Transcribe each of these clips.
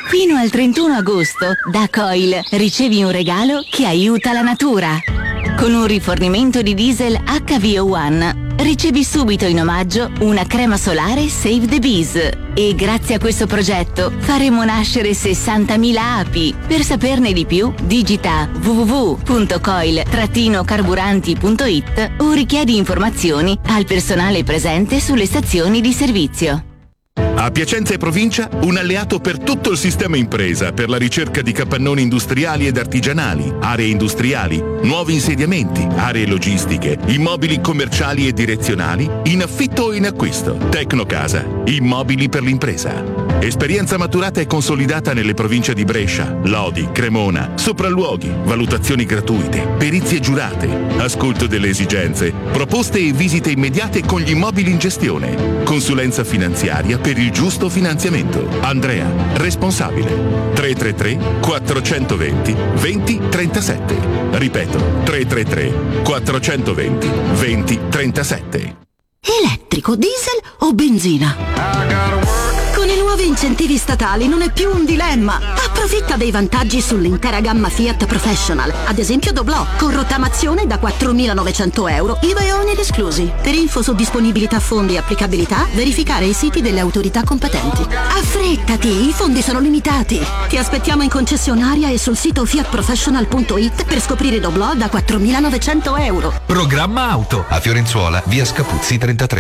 Fino al 31 agosto, da Coil ricevi un regalo che aiuta la natura. Con un rifornimento di diesel HVO1 ricevi subito in omaggio una crema solare Save the Bees. E grazie a questo progetto faremo nascere 60.000 api. Per saperne di più, digita www.coil-carburanti.it o richiedi informazioni al personale presente sulle stazioni di servizio. A Piacenza e provincia, un alleato per tutto il sistema impresa per la ricerca di capannoni industriali ed artigianali, aree industriali, nuovi insediamenti, aree logistiche, immobili commerciali e direzionali, in affitto o in acquisto. Tecnocasa, immobili per l'impresa. Esperienza maturata e consolidata nelle province di Brescia, Lodi, Cremona, sopralluoghi, valutazioni gratuite, perizie giurate, ascolto delle esigenze, proposte e visite immediate con gli immobili in gestione, consulenza finanziaria per il giusto finanziamento. Andrea, responsabile. 333 420 2037. Ripeto, 333 420 2037. Elettrico, diesel o benzina? Con i nuovi incentivi statali non è più un dilemma. Approfitta dei vantaggi sull'intera gamma Fiat Professional, ad esempio Doblò, con rottamazione da 4.900 euro, IVA e oneri esclusi. Per info su disponibilità fondi e applicabilità, verificare i siti delle autorità competenti. Affrettati, i fondi sono limitati. Ti aspettiamo in concessionaria e sul sito fiatprofessional.it per scoprire Doblò da 4.900 euro. Programma Auto, a Fiorenzuola, via Scapuzzi 33.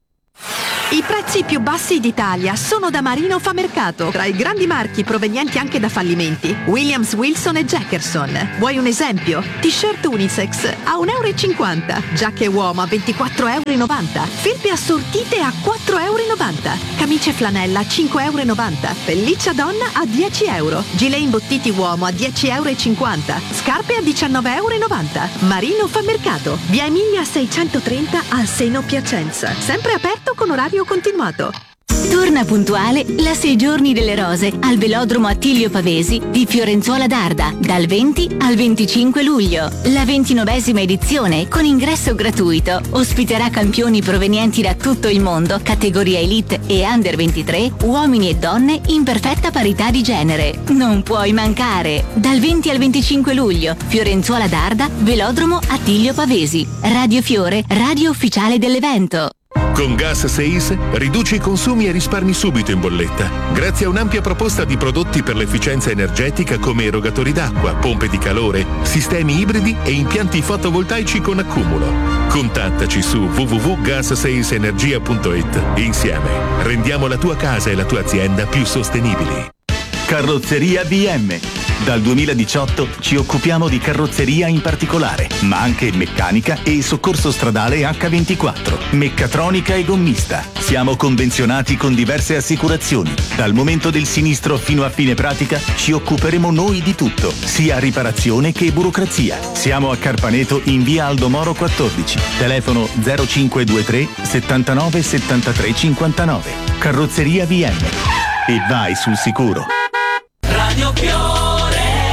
I prezzi più bassi d'Italia sono da Marino Famercato, tra i grandi marchi provenienti anche da fallimenti, Williams, Wilson e Jackerson. Vuoi un esempio? T-shirt unisex a 1,50 euro, giacche uomo a 24,90 euro, felpe assortite a 4,90 euro, camicie flanella a 5,90 euro, pelliccia donna a 10 euro, gilet imbottiti uomo a 10,50 euro, scarpe a 19,90 euro. Marino Famercato, via Emilia 630 al Seno Piacenza, sempre aperto con orario continuato. Torna puntuale la 6 giorni delle rose al Velodromo Attilio Pavesi di Fiorenzuola d'Arda dal 20 al 25 luglio. La 29esima edizione con ingresso gratuito ospiterà campioni provenienti da tutto il mondo, categoria Elite e Under 23, uomini e donne in perfetta parità di genere. Non puoi mancare! Dal 20 al 25 luglio, Fiorenzuola d'Arda, Velodromo Attilio Pavesi. Radio Fiore, radio ufficiale dell'evento. Con Gas 6 riduci i consumi e risparmi subito in bolletta, grazie a un'ampia proposta di prodotti per l'efficienza energetica come erogatori d'acqua, pompe di calore, sistemi ibridi e impianti fotovoltaici con accumulo. Contattaci su www.gas6energia.it e insieme rendiamo la tua casa e la tua azienda più sostenibili. Carrozzeria BM. Dal 2018 ci occupiamo di carrozzeria in particolare, ma anche meccanica e soccorso stradale H24, meccatronica e gommista. Siamo convenzionati con diverse assicurazioni. Dal momento del sinistro fino a fine pratica ci occuperemo noi di tutto, sia riparazione che burocrazia. Siamo a Carpaneto in via Aldo Moro 14, telefono 0523 79 73 59. Carrozzeria BM. E vai sul sicuro. Radio Fiore.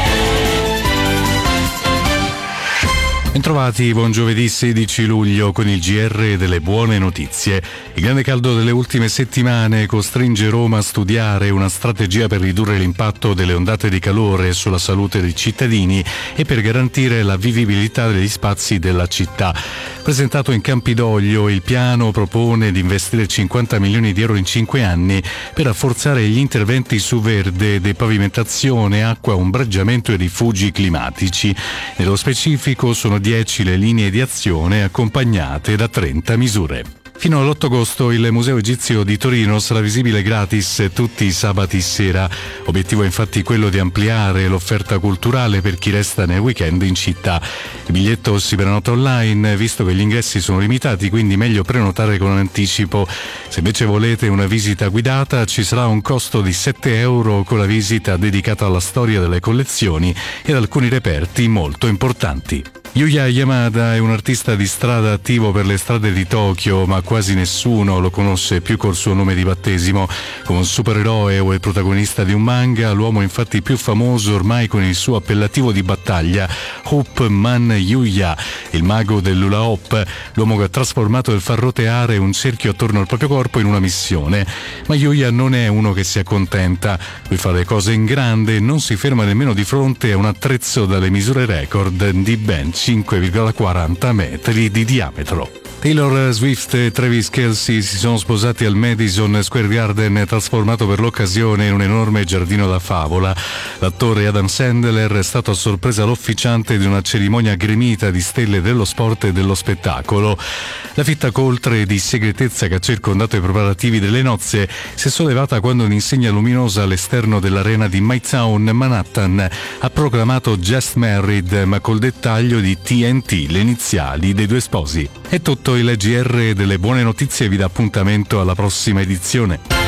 Bentrovati, buon giovedì 16 luglio con il GR delle buone notizie. Il grande caldo delle ultime settimane costringe Roma a studiare una strategia per ridurre l'impatto delle ondate di calore sulla salute dei cittadini e per garantire la vivibilità degli spazi della città. Presentato in Campidoglio, il piano propone di investire 50 milioni di euro in 5 anni per rafforzare gli interventi su verde, depavimentazione, acqua, ombreggiamento e rifugi climatici. Nello specifico sono 10 le linee di azione accompagnate da 30 misure. Fino all'8 agosto il Museo Egizio di Torino sarà visibile gratis tutti i sabati sera. Obiettivo è infatti quello di ampliare l'offerta culturale per chi resta nel weekend in città. Il biglietto si prenota online, visto che gli ingressi sono limitati, quindi meglio prenotare con anticipo. Se invece volete una visita guidata, ci sarà un costo di 7 euro con la visita dedicata alla storia delle collezioni ed alcuni reperti molto importanti. Yuya Yamada è un artista di strada attivo per le strade di Tokyo, ma quasi nessuno lo conosce più col suo nome di battesimo. Come un supereroe o il protagonista di un manga, l'uomo infatti più famoso ormai con il suo appellativo di battaglia, Hoop Man Yuya, il mago dell'hula hoop, l'uomo che ha trasformato il far roteare un cerchio attorno al proprio corpo in una missione. Ma Yuya non è uno che si accontenta, lui fa le cose in grande e non si ferma nemmeno di fronte a un attrezzo dalle misure record di ben 5,40 metri di diametro. Taylor Swift e Travis Kelce si sono sposati al Madison Square Garden, trasformato per l'occasione in un enorme giardino da favola. L'attore Adam Sandler è stato a sorpresa l'officiante di una cerimonia gremita di stelle dello sport e dello spettacolo. La fitta coltre di segretezza che ha circondato i preparativi delle nozze si è sollevata quando un'insegna luminosa all'esterno dell'arena di Midtown, Manhattan, ha proclamato Just Married, ma col dettaglio di TNT, le iniziali dei due sposi. È tutto, il GR delle buone notizie vi dà appuntamento alla prossima edizione.